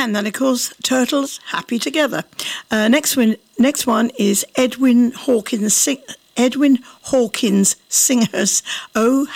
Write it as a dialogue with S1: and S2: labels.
S1: And then, of course, Turtles, Happy Together. Next one is Edwin Hawkins Singers, Oh